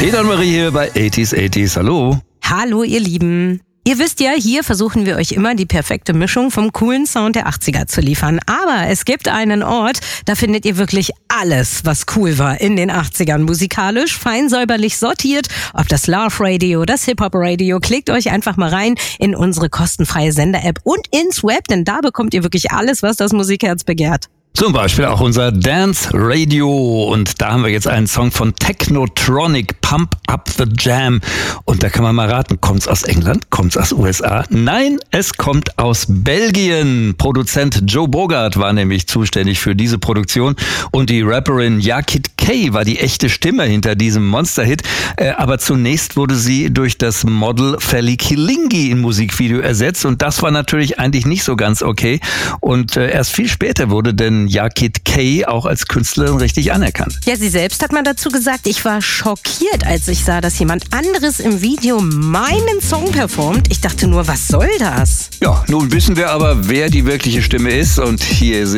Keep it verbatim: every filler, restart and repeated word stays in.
Eda Marie hier bei achtziger achtziger. Hallo. Hallo ihr Lieben. Ihr wisst ja, hier versuchen wir euch immer die perfekte Mischung vom coolen Sound der achtziger zu liefern. Aber es gibt einen Ort, da findet ihr wirklich alles, was cool war in den achtzigern. Musikalisch, fein säuberlich sortiert. Ob das Love Radio, das Hip-Hop Radio. Klickt euch einfach mal rein in unsere kostenfreie Sender-App und ins Web, denn da bekommt ihr wirklich alles, was das Musikherz begehrt. Zum Beispiel auch unser Dance Radio. Und da haben wir jetzt einen Song von Technotronic, Pump Up the Jam. Und da kann man mal raten, kommt's aus England? Kommt's aus U S A? Nein, es kommt aus Belgien. Produzent Joe Bogart war nämlich zuständig für diese Produktion. Und die Rapperin Yakit Kay war die echte Stimme hinter diesem Monster-Hit. Äh, aber zunächst wurde sie durch das Model Fally Kilingi im Musikvideo ersetzt. Und das war natürlich eigentlich nicht so ganz okay. Und äh, erst viel später wurde denn Yakit Kay auch als Künstlerin richtig anerkannt. Ja, sie selbst hat mal dazu gesagt, ich war schockiert, als ich sah, dass jemand anderes im Video meinen Song performt. Ich dachte nur, was soll das? Ja, nun wissen wir aber, wer die wirkliche Stimme ist. Und hier sind